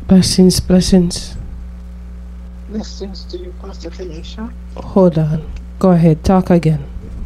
Blessings, blessings. Blessings to you, Pastor Tanisha. Hold on. Go ahead. Talk again.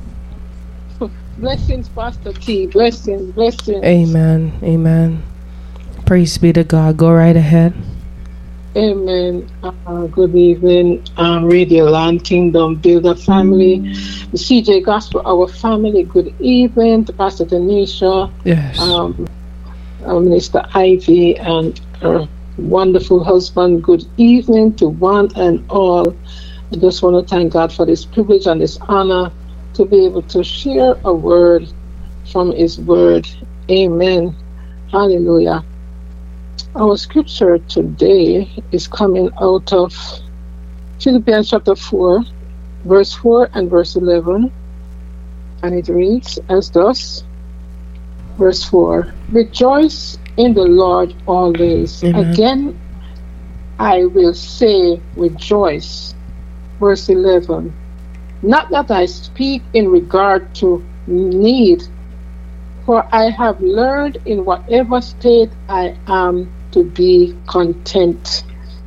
Blessings, Pastor T. Blessings, blessings. Amen. Amen. Praise be to God. Go right ahead. Amen. Good evening, Radio Land Kingdom Builder family. The CJ Gospel, our family. Good evening to Pastor Tanisha. Yes. Minister Ivy and her wonderful husband. Good evening to one and all. I just want to thank God for this privilege and this honor to be able to share a word from His Word. Amen. Hallelujah. Our scripture today is coming out of Philippians chapter 4, verse 4 and verse 11. And it reads as thus. Verse 4, rejoice in the Lord always. Amen. Again, I will say rejoice. Verse 11, not that I speak in regard to need, for I have learned in whatever state I am to be content.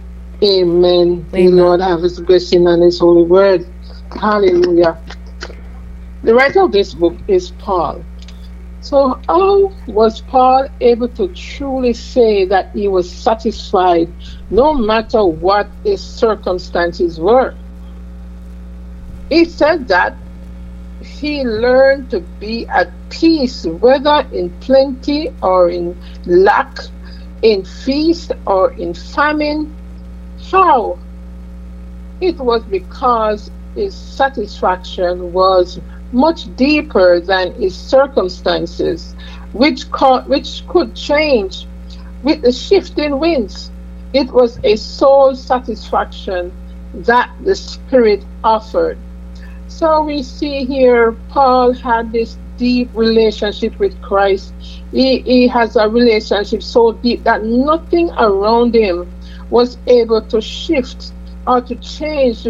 Amen. The Lord have His blessing and His holy word. Hallelujah. The writer of this book is Paul. So how was Paul able to truly say that he was satisfied no matter what his circumstances were? He said that he learned to be at peace, whether in plenty or in lack, in feast or in famine. How? It was because his satisfaction was much deeper than his circumstances, which could change with the shifting winds. It was a soul satisfaction that the Spirit offered. So we see here Paul had this deep relationship with Christ. He has a relationship so deep that nothing around him was able to shift or to change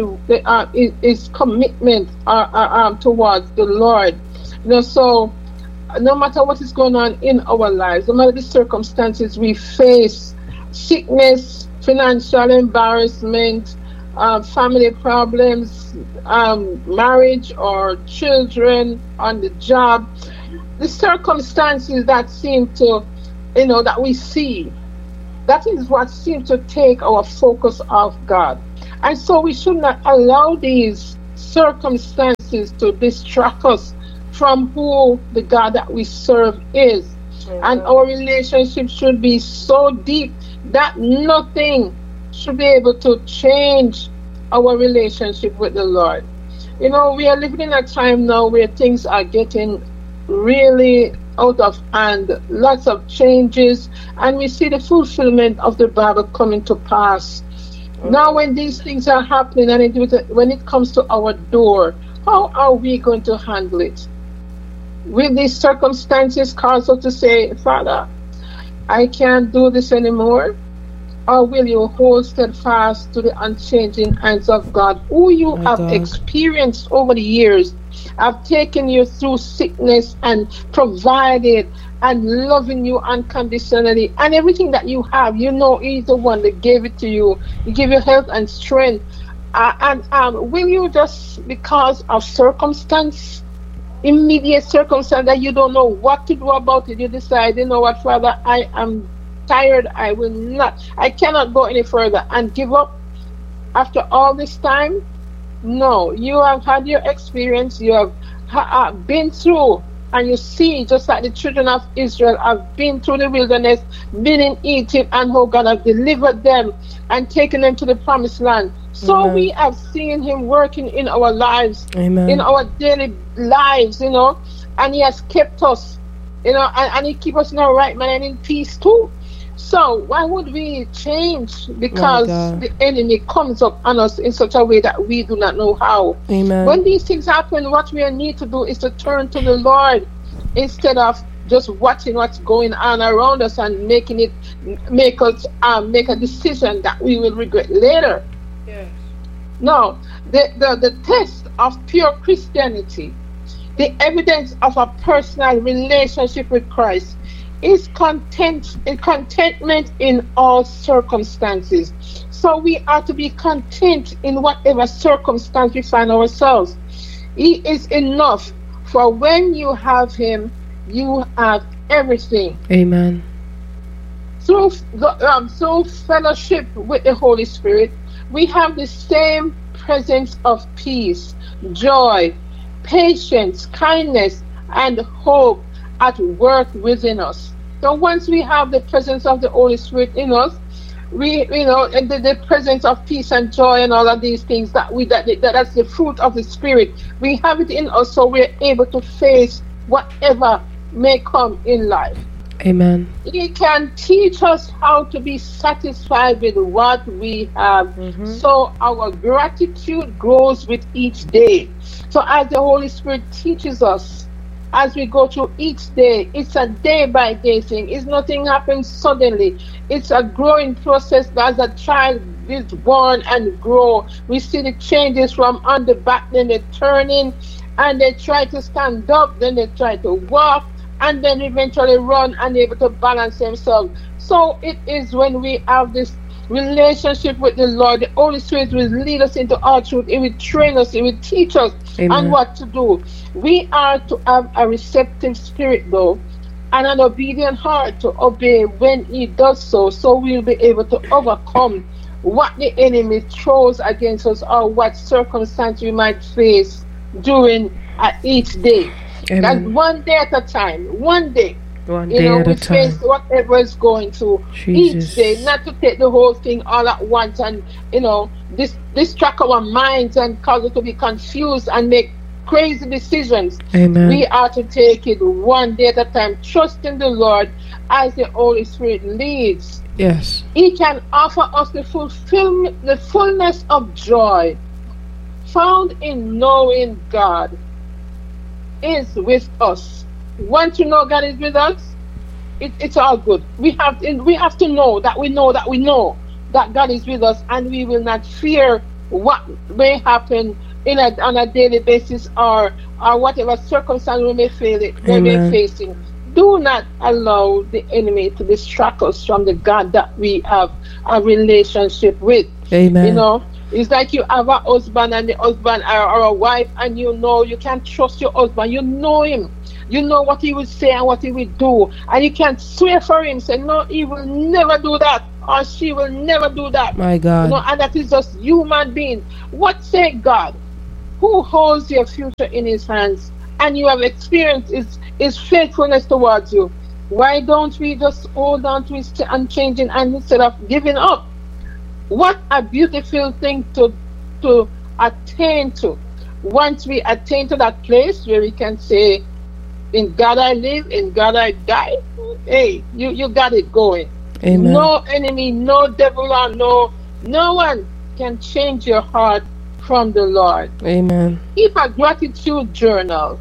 his commitment towards the Lord. So no matter what is going on in our lives, no matter the circumstances we face, sickness, financial embarrassment, family problems, marriage or children on the job, the circumstances that seem to, that we see, that is what seems to take our focus off God. And so we should not allow these circumstances to distract us from who the God that we serve is. Amen. And our relationship should be so deep that nothing should be able to change our relationship with the Lord. We are living in a time now where things are getting really out of hand, lots of changes, and we see the fulfillment of the Bible coming to pass. Now when these things are happening and when it comes to our door, how are we going to handle it? Will these circumstances cause us to say, Father, I can't do this anymore? Or will you hold steadfast to the unchanging hands of God, who you have experienced over the years, have taken you through sickness and provided and loving you unconditionally, and everything that you have, He's the one that gave it to you. He gave you health and strength. Will you just because of circumstance, immediate circumstance that you don't know what to do about it, you decide, what, Father, I am tired, I cannot go any further, and give up after all this time? No, you have had your experience, you have been through, and you see, just like the children of Israel have been through the wilderness, been in Egypt, and how God has delivered them and taken them to the promised land. So Amen. We have seen Him working in our lives, Amen. In our daily lives, and He has kept us, and He keeps us in our right mind and in peace too. So why would we change because the enemy comes up on us in such a way that we do not know how? Amen. When these things happen, what we need to do is to turn to the Lord instead of just watching what's going on around us and make us make a decision that we will regret later. Yes. No, the test of pure Christianity, the evidence of a personal relationship with Christ, is contentment in all circumstances. So we are to be content in whatever circumstance we find ourselves. He is enough. For when you have him, you have everything. Amen. Through fellowship with the Holy Spirit, we have the same presence of peace, joy, patience, kindness, and hope at work within us. So once we have the presence of the Holy Spirit in us, and the presence of peace and joy and all of these things that's the fruit of the Spirit. We have it in us, so we're able to face whatever may come in life. Amen. He can teach us how to be satisfied with what we have. Mm-hmm. So our gratitude grows with each day. So as the Holy Spirit teaches us, as we go through each day, it's a day by day thing. It's nothing happens suddenly. It's a growing process. As a child is born and grow, we see the changes from on the back, then they turn in, and they try to stand up, then they try to walk, and then eventually run and able to balance themselves. So it is when we have this relationship with the Lord, the Holy Spirit will lead us into all truth. It will train us, it will teach us on what to do. We are to have a receptive spirit though, and an obedient heart to obey when he does so we'll be able to overcome what the enemy throws against us or what circumstance we might face during each day. That's one day at a time. One day. We face whatever is going through each day, not to take the whole thing all at once and distract our minds and cause us to be confused and make crazy decisions. Amen. We are to take it one day at a time, trusting the Lord as the Holy Spirit leads. Yes. He can offer us the fullness of joy found in knowing God is with us. Once you know God is with us, it's all good. We have to know that we know that God is with us, and we will not fear what may happen on a daily basis or whatever circumstance we may facing. Do not allow the enemy to distract us from the God that we have a relationship with. Amen. It's like you have a husband and the husband or a wife, and you can't trust your husband. You know him. You know what he will say and what he will do. And you can't swear for him. Say, no, he will never do that. Or she will never do that. My God. And that is just human being. What say God? Who holds your future in his hands? And you have experienced his faithfulness towards you. Why don't we just hold on to his unchanging hand instead of giving up? What a beautiful thing to attain to. Once we attain to that place where we can say, in God I live, in God I die, hey, you got it going. Amen. No enemy, no devil, or no one can change your heart from the Lord. Amen. Keep a gratitude journal.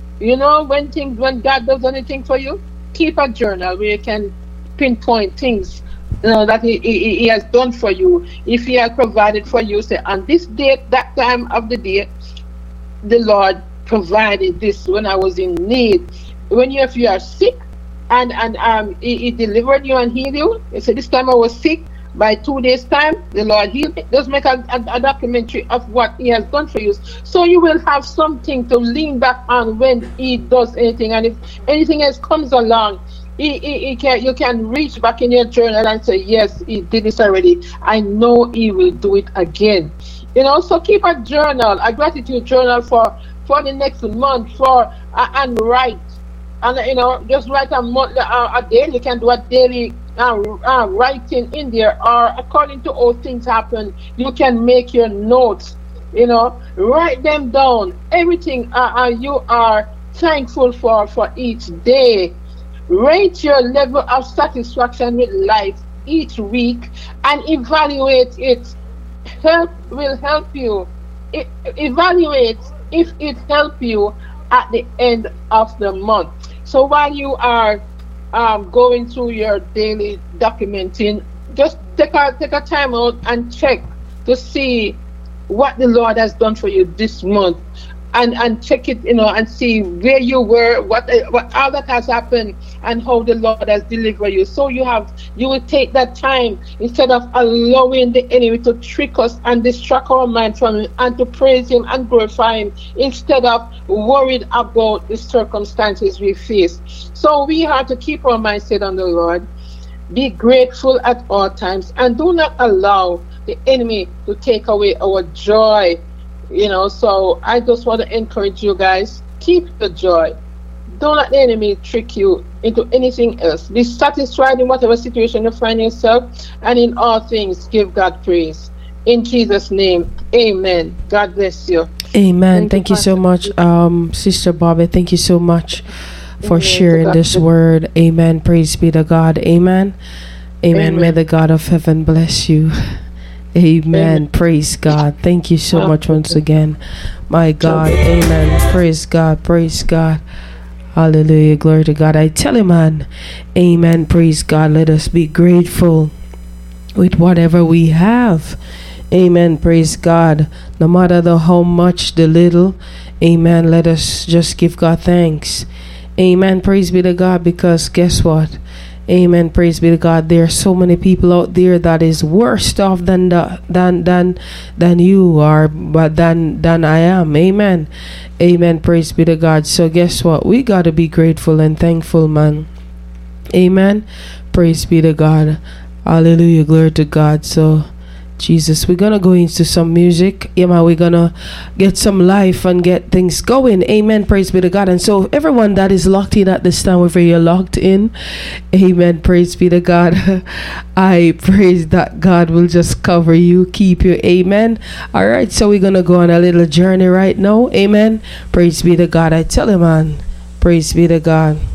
When God does anything for you, keep a journal where you can pinpoint things that he has done for you. If he has provided for you, say, on this date, that time of the day, the Lord provided this when I was in need. If you are sick and he delivered you and healed you, he said, this time I was sick, by 2 days time the Lord healed me. Just make a documentary of what he has done for you, so you will have something to lean back on when he does anything. And if anything else comes along, you can reach back in your journal and say, yes, he did this already, I know he will do it again. So keep a journal, a gratitude journal for the next month, and write, and just write a daily. You can do a daily writing in there, or according to how things happen, you can make your notes. Write them down, everything you are thankful for each day. Rate your level of satisfaction with life each week and evaluate it. Will help you. Evaluate if it helps you at the end of the month. So while you are going through your daily documenting, just take a time out and check to see what the Lord has done for you this month. and check it, and see where you were, what all that has happened, and how the Lord has delivered you. So you will take that time, instead of allowing the enemy to trick us and distract our mind from him, and to praise him and glorify him, instead of worried about the circumstances we face. So we have to keep our mind set on the Lord, be grateful at all times, and do not allow the enemy to take away our joy. So I just want to encourage you guys, keep the joy. Don't let the enemy trick you into anything else. Be satisfied in whatever situation you find yourself, and in all things give God praise. In Jesus' name, amen. God bless you. Amen. Thank you so much, Sister Bobby. Thank you so much for sharing this word. Amen. Praise be to God. Amen. Amen. May the God of heaven bless you. Amen. Praise God. Thank you so much once again. My God. Amen. Praise God. Praise God. Hallelujah. Glory to God. I tell you, man. Amen. Praise God. Let us be grateful with whatever we have. Amen. Praise God. No matter how much, the little. Amen. Let us just give God thanks. Amen. Praise be to God, because guess what? Amen. Praise be to God. There are so many people out there that is worse off than you are, but than I am. Amen. Amen. Praise be to God. So guess what? We got to be grateful and thankful, man. Amen. Praise be to God. Hallelujah. Glory to God. So Jesus, we're gonna go into some music. We're gonna get some life and get things going. Amen. Praise be to God. And so everyone that is locked in at this time, wherever you're locked in, amen. Praise be to God. I praise that God will just cover you, keep you. Amen. All right. So we're gonna go on a little journey right now. Amen. Praise be to God. I tell you, man. Praise be to God.